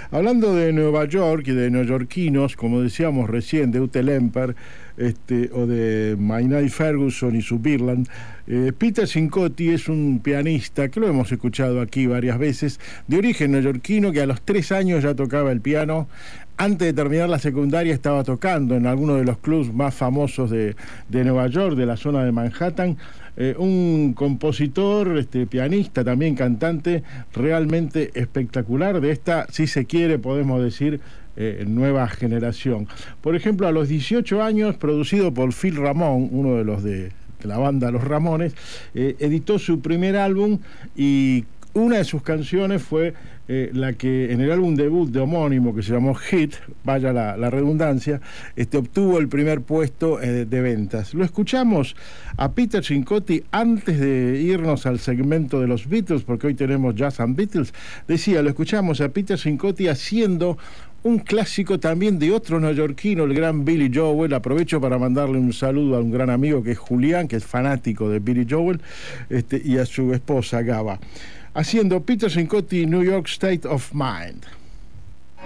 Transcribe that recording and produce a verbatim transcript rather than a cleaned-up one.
Hablando de Nueva York y de neoyorquinos, como decíamos recién, de Ute Lemper, este, o de Maynard Ferguson y su Birland, eh, Peter Cincotti es un pianista que lo hemos escuchado aquí varias veces, de origen neoyorquino, que a los tres años ya tocaba el piano. Antes de terminar la secundaria estaba tocando en alguno de los clubs más famosos de, de Nueva York, de la zona de Manhattan. Eh, un compositor, este, pianista, también cantante, realmente espectacular, de esta, si se quiere, podemos decir, eh, nueva generación. Por ejemplo, a los dieciocho años, producido por Phil Ramone, uno de los de, de la banda Los Ramones, eh, editó su primer álbum y una de sus canciones fue eh, la que en el álbum debut de homónimo, que se llamó Hit, vaya la, la redundancia, este, obtuvo el primer puesto eh, de ventas. Lo escuchamos a Peter Cincotti antes de irnos al segmento de los Beatles, porque hoy tenemos Jazz and Beatles. Decía, lo escuchamos a Peter Cincotti haciendo un clásico también de otro neoyorquino, el gran Billy Joel. Aprovecho para mandarle un saludo a un gran amigo que es Julián, que es fanático de Billy Joel, este, y a su esposa Gaba, haciendo Peter Cincotti, New York State of Mind.